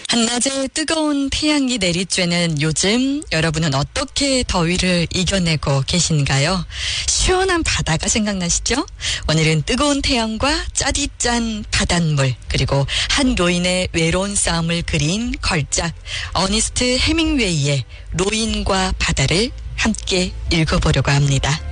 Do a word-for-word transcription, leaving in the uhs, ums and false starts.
한낮에 뜨거운 태양이 내리쬐는 요즘 여러분은 어떻게 더위를 이겨내고 계신가요? 시원한 바다가 생각나시죠? 오늘은 뜨거운 태양과 짜디짠 바닷물 그리고 한 노인의 외로운 싸움을 그린 걸작 어니스트 해밍웨이의 노인과 바다를 함께 읽어보려고 합니다.